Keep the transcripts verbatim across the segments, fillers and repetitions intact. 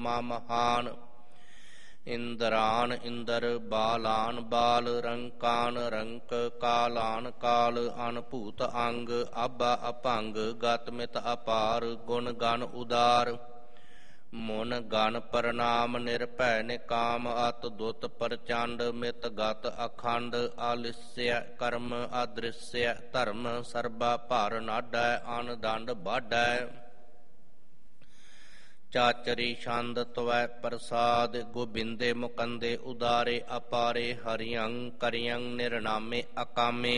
ਮਹਾਨ। ਇੰਦਰਾਨ ਇੰਦਰ ਬਾਲਾਨ ਬਾਲ ਰੰਕਾਨ ਰੰਕ ਕਾਲਾਨ ਕਾਲ ਅਨਭੂਤ ਅੰਗ ਆਬਾ ਅਭੰਗ ਗਤ ਮਿਤ ਅਪਾਰ ਗੁਣ ਗਨ ਉਦਾਰ। ਮੁਨ ਗਨ ਪ੍ਰਣਾਮ ਨਿਰਭੈ ਨਿਕਾਮ ਅਤ ਦੁਤ ਪ੍ਰਚੰਡ ਮਿਤ ਗਤ ਅਖੰਡ ਆਲਿਸਯ ਕਰਮ ਅਦ੍ਰਿਸਯ ਧਰਮ ਸਰਬਾ ਭਰ ਨਾਡੈ ਅਨ ਦੰਡ ਬਾਢੈ। ਚਾਚਰੀ ਛੰਦ ਤਵੈ ਪ੍ਰਸਾਦ ਗੋਬਿੰਦੇ ਮੁਕੰਦੇ ਉਦਾਰੇ ਅਪਾਰੇ ਹਰਿਅੰ ਕਰਿਅੰ ਨਿਰਨਾਮੇ ਅਕਾਮੇ।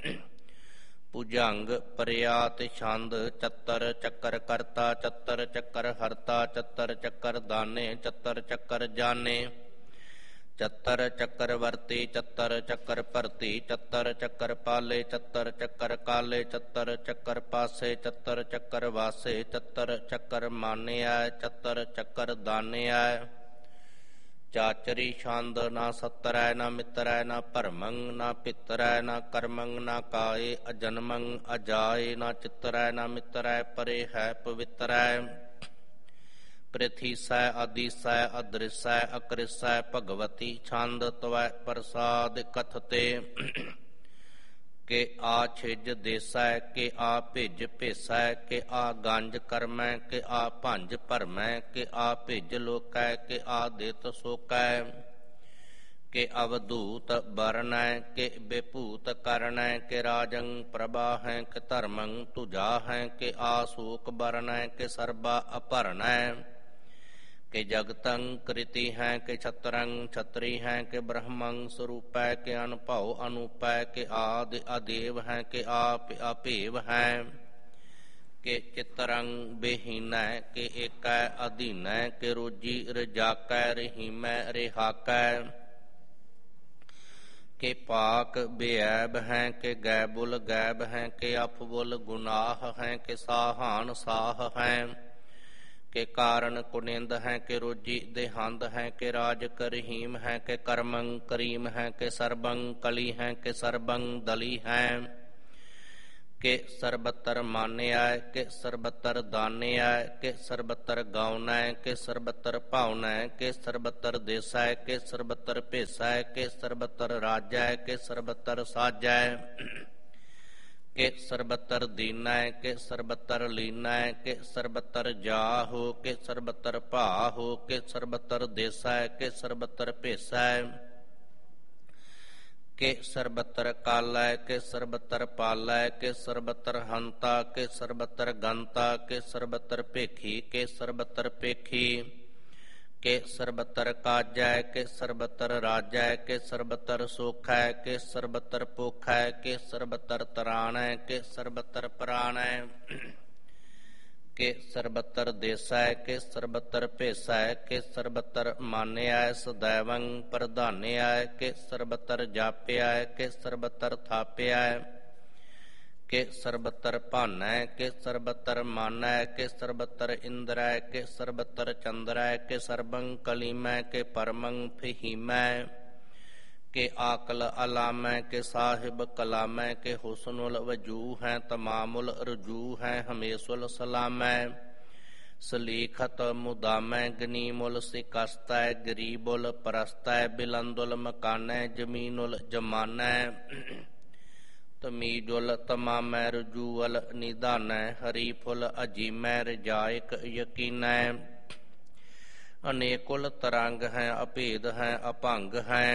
ਭੁਜੰਗ ਪ੍ਰਿਆਤ ਛੰਦ ਚੱਤਰ ਚੱਕਰ ਕਰਤਾ ਚੱਤਰ ਚੱਕਰ ਹਰਤਾ ਚੱਤਰ ਚੱਕਰ ਦਾਨੇ ਚੱਤਰ ਚੱਕਰ ਜਾਨੇ। ਚੱਤਰ ਚੱਕਰ ਵਰਤੀ ਚੱਤਰ ਚੱਕਰ ਭਰਤੀ ਚੱਤਰ ਚੱਕਰ ਪਾਲੇ ਚੱਤਰ ਚੱਕਰ ਕਾਲੇ ਚੱਤਰ ਚੱਕਰ ਪਾਸੇ ਚੱਤਰ ਚੱਕਰ ਵਾਸੇ ਚੱਤਰ ਚੱਕਰ ਮਾਨਿਆ ਚੱਤਰ ਚੱਕਰ ਦਾਨਿਆ। ਚਾਚਰੀ ਛੰਦ ਨਾ ਸਤਰੈ ਨਾ ਮਿਤਰੈ ਨਾ ਭਰਮੰ ਨਾ ਪਿਤਰੈ ਨਾ ਕਰਮੰ ਨਾ ਕਾਏ ਅਜਨਮੰ ਅਜਾਏ ਨਾ ਚਿਤਰੈ ਨਾ ਮਿਤਰੈ ਪਰੇ ਹੈ ਪਵਿੱਤਰੈ। ਪ੍ਰਿਥੀਸੈ ਆਦੀਸੈ ਅਦ੍ਰਿਸੈ ਅਕ੍ਰਿਸੈ ਭਗਵਤੀ ਛੰਦ ਤਵੈ ਪ੍ਰਸਾਦ ਕਥਤੇ। ਕਿ ਆ ਛਿਜ ਦੇਸੈ ਕਿ ਆ ਭਿਜ ਭੇਸੈ ਕਿ ਆ ਗੰਜ ਕਰਮੈ ਕਿ ਆ ਭੰਜ ਭਰਮੈ ਕਿ ਆ ਭਿਜ ਲੋਕੈ ਕਿ ਆ ਦਿਤ ਸੋਕੈ। ਕਿ ਅਵਧੂਤ ਬਰਨੈ ਕਿ ਬੇਭੂਤ ਕਰਨੈ ਕਿ ਰਾਜੰ ਪ੍ਰਭਾਹੈ ਕਿ ਧਰਮੰ ਤੁਜਾਹੈ ਕਿ ਆ ਸੂਕ ਬਰਨੈ ਕਿ ਸਰਬਾ ਅਭਰਨੈ। ਕਿ ਜਗਤੰ ਕ੍ਰਿਤੀ ਹੈ ਕਿ ਛਤਰੰ ਛਤਰੀ ਹੈ ਕਿ ਬ੍ਰਹਮੰ ਸਰੂਪੈ ਕਿ ਅਨਭਉ ਅਨੂਪੈ ਕਿ ਆਦਿ ਅਦੇਵ ਹੈ ਕਿ ਆਪ ਅਭੇਵ ਹੈ। ਕਿ ਚਿਤਰੰ ਬੇਹੀਨੈ ਕਿ ਏਕੈ ਅਧੀਨੈ ਕਿ ਰੋਜੀ ਰਜਾਕੈ ਰਹੀਮੈ ਰਿਹਾਕੈ। ਕਿ ਪਾਕ ਬੇਐਬ ਹੈ ਕਿ ਗੈਬੁਲ ਗੈਬ ਹੈ ਕਿ ਅਫਬੁਲ ਗੁਨਾਹ ਹੈ ਕਿ ਸਾਹਾਨ ਸਾਹ ਹੈ। ਕਿ ਕਾਰਨ ਕੁਨਿੰਦ ਹੈ ਕਿ ਰੋਜੀ ਦੇਹੰਦ ਹੈ ਕਿ ਰਾਜਕ ਰਹੀਮ ਹੈ ਕਿ ਕਰਮੰ ਕਰੀਮ ਹੈ ਕਿ ਸਰਬੰ ਕਲੀ ਹੈ ਕਿ ਸਰਬੰ ਦਲੀ ਹੈ। ਕਿ ਸਰਬਤਰ ਮਾਨਿਆ ਕਿ ਸਰਬਤਰ ਦਾਨਿਆ ਕਿ ਸਰਬਤਰ ਗਾਉਨੈ ਕਿ ਸਰਬਤਰ ਭਾਉਨੈ ਕਿ ਸਰਬਤਰ ਦੇਸੈ ਕਿ ਸਰਬਤਰ ਭੇਸੈ ਕਿ ਸਰਬਤਰ ਰਾਜੈ ਕਿ ਸਰਬਤਰ ਸਾਜੈ। ਕਿ ਸਰਬਤਰ ਦੀਨੈ ਕਿ ਸਰਬਤਰ ਲੀਨੈ ਕਿ ਸਰਬਤਰ ਜਾਹੋ ਕਿ ਸਰਬਤਰ ਭਾਹੋ ਕਿ ਸਰਬਤਰ ਦੇਸੈ ਕਿ ਸਰਬਤਰ ਭੇਸੈ। ਕਿ ਸਰਬਤਰ ਕਾਲੈ ਕਿ ਸਰਬਤਰ ਪਾਲੈ ਕਿ ਸਰਬਤਰ ਹੰਤਾ ਕਿ ਸਰਬਤਰ ਗੰਤਾ ਕਿ ਸਰਬਤਰ ਭੇਖੀ ਕਿ ਸਰਬਤਰ ਭੇਖੀ। ਕਿ ਸਰਬਤਰ ਕਾਜੈ ਕਿ ਸਰਬਤਰ ਰਾਜੈ ਕਿ ਸਰਬਤਰ ਸੋਖੈ ਕਿ ਸਰਬਤਰ ਪੋਖੈ ਕਿ ਸਰਬਤਰ ਤਰਾਣੈ ਕਿ ਸਰਬਤਰ ਪ੍ਰਾਣੈ। ਕਿ ਸਰਬਤਰ ਦੇਸੈ ਕਿ ਸਰਬਤਰ ਭੇਸੈ ਕਿ ਸਰਬਤਰ ਮਾਨਿਆ ਸਦੈਵੰ ਪ੍ਰਧਾਨਿਆ ਕਿ ਸਰਬਤਰ ਜਾਪਿਆ ਕਿ ਸਰਬਤਰ ਥਾਪਿਆ। ਕਿ ਸਰਬਤਰ ਭਾਨੈ ਕਿ ਸਰਬਤਰ ਮਾਨੈ ਕਿ ਸਰਬਤਰ ਇੰਦਰੈ ਕਿ ਸਰਬਤਰ ਚੰਦਰੈ ਕਿ ਸਰਬੰ ਕਲੀਮੈ ਕਿ ਪਰਮੰ ਫਹੀਮੈ। ਕਿ ਆਕਲ ਅਲਾਮੈ ਕਿ ਸਾਹਿਬ ਕਲਾਮੈ ਕਿ ਹੁਸਨੁਲ ਵਜੂਹ ਹੈ ਤਮਾਮੁਲ ਰਜੂ ਹੈ ਹਮੇਸ਼ੁਲ ਸਲਾਮੈ। ਸਲੀਖਤ ਮੁਦਾਮੈ ਗਨੀਮੁਲ ਸਿਕਸਤੈ ਗਰੀਬੁਲ ਪਰਸਤੈ ਬਿਲੰਦੁਲ ਮਕਾਨੈ ਜਮੀਨੁਲ ਜਮਾਨੈ। ਤਮੀਜੁਲ ਤਮਾਮੈ ਰਜੂਅਲ ਨਿਧਾਨੈ ਹਰੀਫੁਲ ਅਜੀਮੈ ਰਜਾਇਕ ਯਕੀਨੈ। ਅਨੇਕੁਲ ਤਰੰਗ ਹੈ ਅਭੇਦ ਹੈ ਅਭੰਗ ਹੈ।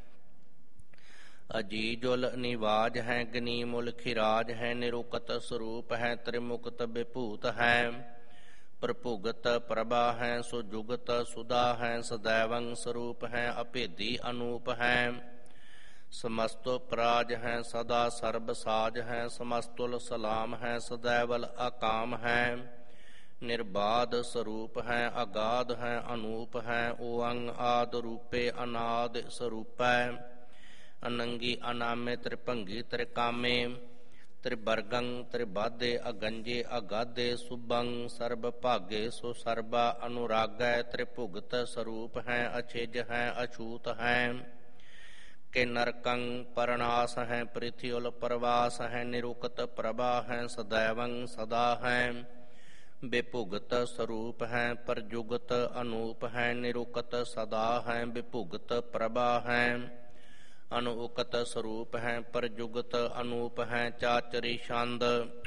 ਅਜੀਜੁਲ ਨਿਵਾਜ ਹੈ ਗਨੀਮੁਲ ਖਿਰਾਜ ਹੈ ਨਿਰੁਕਤ ਸਰੂਪ ਹੈ ਤ੍ਰਿਮੁਕਤ ਵਿਭੂਤ ਹੈ। ਪ੍ਰਭੁਗਤ ਪ੍ਰਭਾ ਹੈ ਸੁਜੁਗਤ ਸੁਦਾ ਹੈ ਸਦੈਵੰ ਸਰੂਪ ਹੈ ਅਭੇਦੀ ਅਨੂਪ ਹੈ। ਸਮਸਤੋ ਪ੍ਰਾਜ ਹੈ ਸਦਾ ਸਰਬ ਸਾਜ ਹੈ ਸਮਸਤੁਲ ਸਲਾਮ ਹੈ ਸਦੈਵਲ ਅਕਾਮ ਹੈ। ਨਿਰਬਾਧ ਸਰੂਪ ਹੈ ਅਗਾਧ ਹੈ ਅਨੂਪ ਹੈ ਓਅੰ ਆਦ ਰੂਪੇ ਅਨਾਦ ਸਰੂਪੈ। ਅਨੰਗੀ ਅਨਾਮੇ ਤ੍ਰਿਭੰਗੀ ਤ੍ਰਿਕਾਮੇ ਤ੍ਰਿਵਰਗੰ ਤ੍ਰਿਬਾਧੇ ਅਗੰਜੇ ਅਗਾਧੇ ਸੁਭੰ ਸਰਬ ਭਾਗੇ ਸੋ ਸਰਬਾ ਅਨੁਰਾਗੈ। ਤ੍ਰਿਭੁਗਤ ਸਰੂਪ ਹੈ ਅਛਿਜ ਹੈ ਅਛੂਤ ਹੈ। ਕਿ ਨਰਕੰ ਪਰਨਾਸ ਹੈ ਪ੍ਰਿਥਿਉਲ ਪ੍ਰਵਾਸ ਹੈ ਨਿਰੁਕਤ ਪ੍ਰਭਾ ਹੈ ਸਦੈਵੰ ਸਦਾ ਹੈ। बेभुगत स्वरूप है, परजुगत अनूप है, निरुकत सदा है, विभुगत प्रभा है, अनुकत स्वरूप है, परजुगत अनूप है, चाचरी छंद,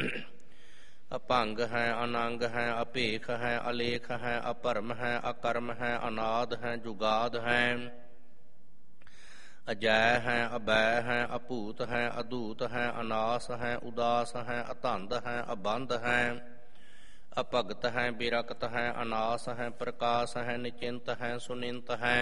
अभंग है, अनंग है, अपेख है, अलेख है, अपरम है, अकर्म है, अनाद है, जुगाद है, अजय है, अभय है, अपूत है, अदूत है, अनास है, उदास है, अतंद है, अबंध है, अपगत है, विरक्त है, अनास है, प्रकाश है, निचिंत है, सुनिंत है,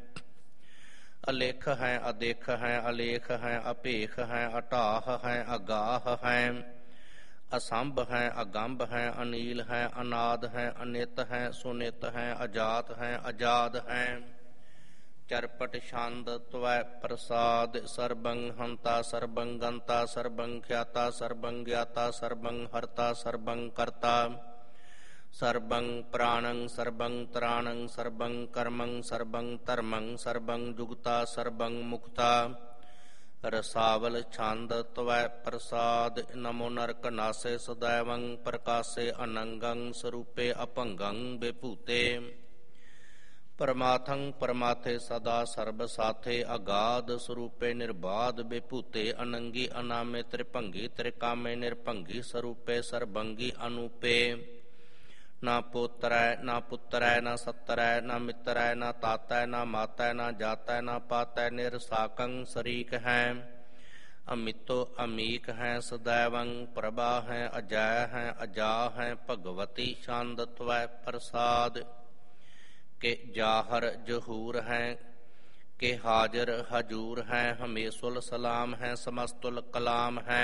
अलेख है, अदेख है, अलेख है, अपेख है, अटाह है, अगाह है, असंभ है, अगंभ है, अनील है, अनाद है, अनित है, सुनित है, अजात है, अजाद है, चरपट छंद त्वै प्रसाद, सर्वं हंता सर्वं गंता सर्वं ख्याता सर्वं ज्ञाता सर्वं हर्ता सर्वं कर्ता सर्वं प्राणं सर्वं त्राणं सर्वं कर्मं सर्वं धर्मं सर्वं जुगता सर्वं मुक्ता। रसावल छंद त्वै प्रसाद, नमो नरक नासे सदैवं प्रकाशे अनंगं स्वरूपे अपंगं विभूते। परमाथं परमाथे सदा सर्व साथे, अगाध स्वरूपे निर्बाध विभूते। अनंगी अनामे त्रिभंगी त्रिकामे निर्भंगी स्वरूपे सर्वंगी अनूपे। ना पोतरै ना पुत्रै ना सत्तरै ना मित्रै ना तातै ना मातै ना जातै ना पातै, निरसाकं शरीक है, अमितो अमीक है, सदैवं प्रभा है, अजय है, अजा है, भगवती छंद त्वै प्रसाद। के जाहर जहूर है, के हाजर हजूर है, हमेशुल सलाम है, समस्तुल कलाम है,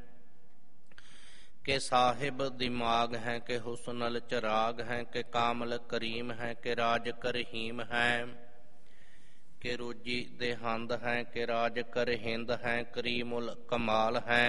के साहिब दिमाग है, के हुस्नल चराग है, के कामल करीम है, के राज करहीम है, के रोजी देहंद है, के राज कर हिंद है, करीमुल कमाल है,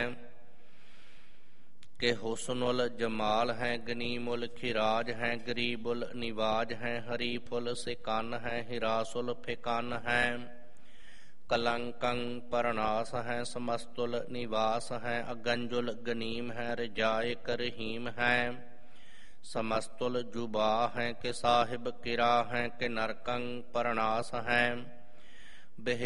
के हुस्नुल जमाल है, गनीमुल खिराज है, गरीबुल निवाज है, हरीफुल सिकान है, हिरासुल फिकान है, कलंकं परनास है, समस्तुल निवास है, अगंजुल गनीम है, रिजाए करहीम है, समस्तुल जुबा है, के साहिब किरा है, के नरकं परनास है।